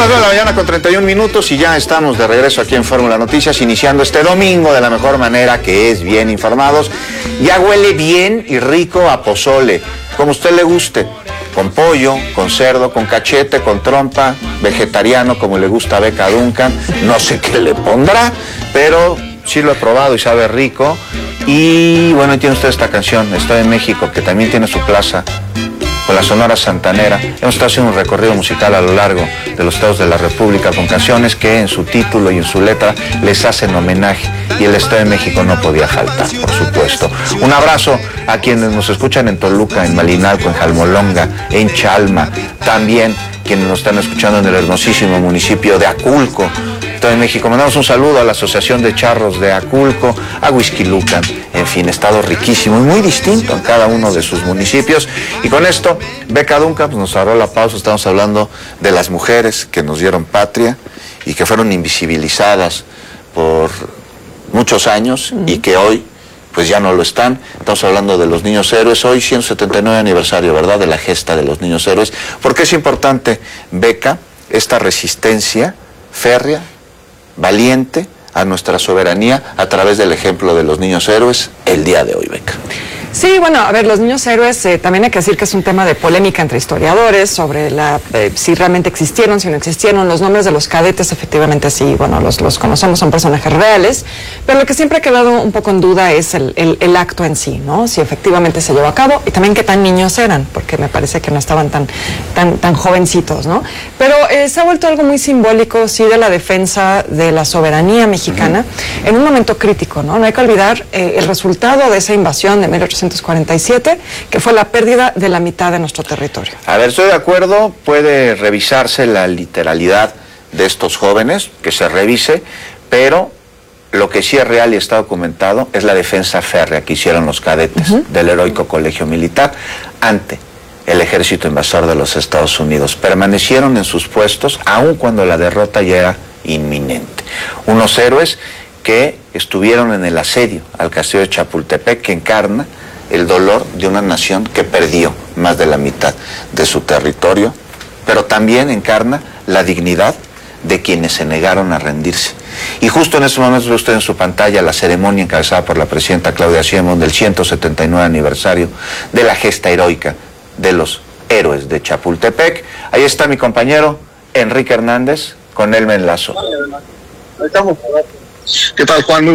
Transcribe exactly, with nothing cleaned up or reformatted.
las nueve de la mañana con treinta y un minutos y ya estamos de regreso aquí en Fórmula Noticias, iniciando este domingo de la mejor manera, que es bien informados. Ya huele bien y rico a pozole, como a usted le guste, con pollo, con cerdo, con cachete, con trompa, vegetariano como le gusta a Beca Duncan. No sé qué le pondrá, pero sí lo he probado y sabe rico. Y bueno, tiene usted esta canción, Estoy en México, que también tiene su plaza con la Sonora Santanera. Hemos estado haciendo un recorrido musical a lo largo de los estados de la República con canciones que en su título y en su letra les hacen homenaje, y el Estado de México no podía faltar, por supuesto. Un abrazo a quienes nos escuchan en Toluca, en Malinalco, en Jalmolonga, en Chalma, también quienes nos están escuchando en el hermosísimo municipio de Aculco, Estado de México. Mandamos un saludo a la Asociación de Charros de Aculco, a Huixquilucan, en fin, estado riquísimo y muy distinto en cada uno de sus municipios. Y con esto, Beca Duncan pues, nos agarró la pausa. Estamos hablando de las mujeres que nos dieron patria y que fueron invisibilizadas por muchos años uh-huh. y que hoy pues ya no lo están. Estamos hablando de los niños héroes. Hoy ciento setenta y nueve aniversario, ¿verdad?, de la gesta de los niños héroes. ¿Por qué es importante, Beca, esta resistencia férrea, valiente a nuestra soberanía a través del ejemplo de los niños héroes el día de hoy, Beca? Sí, bueno, a ver, los niños héroes, eh, también hay que decir que es un tema de polémica entre historiadores sobre la, eh, si realmente existieron, si no existieron. Los nombres de los cadetes, efectivamente sí, bueno, los, los conocemos, son personajes reales, pero lo que siempre ha quedado un poco en duda es el, el, el acto en sí, ¿no? Si efectivamente se llevó a cabo y también qué tan niños eran, porque me parece que no estaban tan, tan, tan jovencitos, ¿no? Pero eh, se ha vuelto algo muy simbólico, sí, de la defensa de la soberanía mexicana uh-huh. en un momento crítico, ¿no? No hay que olvidar eh, el resultado de esa invasión de mil ochocientos cuarenta y siete, que fue la pérdida de la mitad de nuestro territorio. A ver, estoy de acuerdo, puede revisarse la literalidad de estos jóvenes, que se revise, pero lo que sí es real y está documentado es la defensa férrea que hicieron los cadetes uh-huh. del heroico colegio militar ante el ejército invasor de los Estados Unidos. Permanecieron en sus puestos aun cuando la derrota ya era inminente. Unos héroes que estuvieron en el asedio al castillo de Chapultepec, que encarna el dolor de una nación que perdió más de la mitad de su territorio, pero también encarna la dignidad de quienes se negaron a rendirse. Y justo en estos momentos ve usted en su pantalla la ceremonia encabezada por la presidenta Claudia Sheinbaum del ciento setenta y nueve aniversario de la gesta heroica de los héroes de Chapultepec. Ahí está mi compañero Enrique Hernández, con él me enlazo. ¿Qué tal, Juan? Muy